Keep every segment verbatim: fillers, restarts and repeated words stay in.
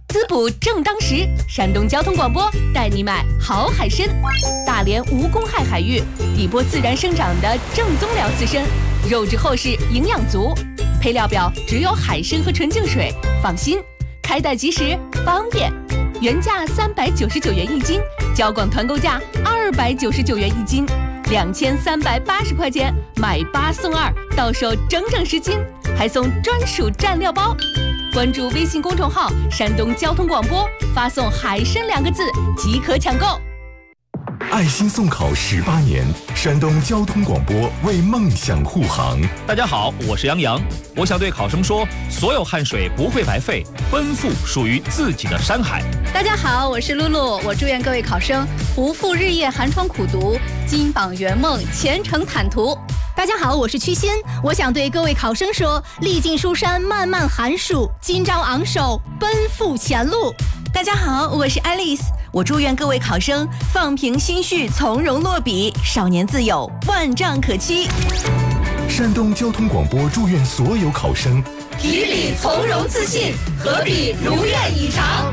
滋补正当时，山东交通广播带你买好海参。大连无公害海域，底波自然生长的正宗辽刺参，肉质厚实，营养足。配料表只有海参和纯净水，放心，开袋即时，方便。原价三百九十九元一斤，交广团购价二百九十九元一斤，两千三百八十块钱买八送二，到手整整十斤，还送专属蘸料包。关注微信公众号“山东交通广播”，发送“海参”两个字即可抢购。 爱心送考十八年，山东交通广播为梦想护航。 大家好，我是杨洋。我想对考生说，所有汗水不会白费，奔赴属于自己的山海。 大家好，我是露露。我祝愿各位考生不负日夜寒窗苦读，金榜圆梦，前程坦途。 大家好，我是曲仙。我想对各位考生说，历尽书山漫漫寒暑，今朝昂首奔赴前路。 大家好，我是 Alice。我祝愿各位考生放平心绪，从容落笔，少年自有万丈可期。 山东交通广播祝愿所有考生题笔从容自信，合笔如愿以偿。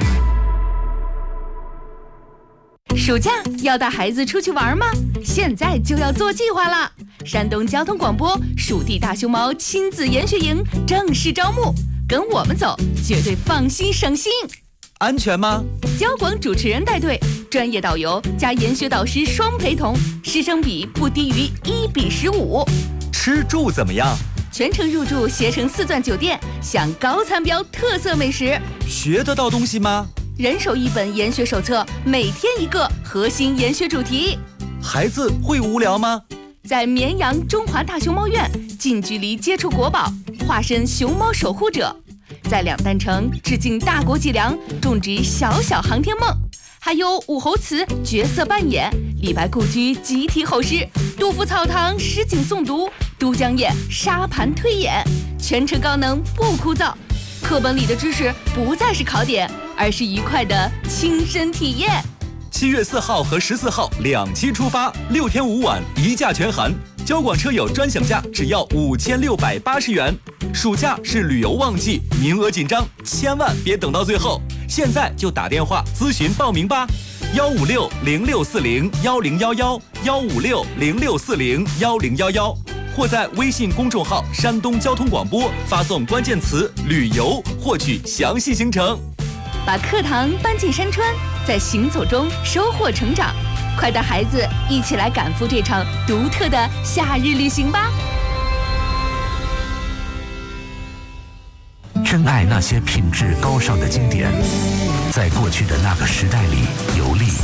暑假要带孩子出去玩吗？现在就要做计划了。山东交通广播蜀地大熊猫亲子研学营正式招募，跟我们走，绝对放心省心。 安全吗？ 交广主持人带队，专业导游加研学导师双陪同，师生比不低于一比十五。 吃住怎么样？ 全程入住携程四钻酒店，享高餐标特色美食。 学得到东西吗？ 人手一本研学手册，每天一个核心研学主题。 孩子会无聊吗？ 在绵阳中华大熊猫院，近距离接触国宝，化身熊猫守护者。在两弹城致敬大国脊梁，种植小小航天梦。还有武侯祠角色扮演，李白故居集体吼诗，杜甫草堂诗景诵读，都江堰沙盘推演，全程高能不枯燥。课本里的知识不再是考点，而是愉快的亲身体验。 七月四号和十四号两期出发，六天五晚一价全含，交广车友专享价只要五千六百八十元。暑假是旅游旺季，名额紧张，千万别等到最后，现在就打电话咨询报名吧，幺五六零六四零幺零幺幺，幺五六零六四零幺零幺幺，或在微信公众号山东交通广播发送关键词旅游，获取详细行程。 把课堂搬进山川，在行走中收获成长。快带孩子一起来赶赴这场独特的夏日旅行吧！ 珍爱那些品质高尚的经典，在过去的那个时代里游历。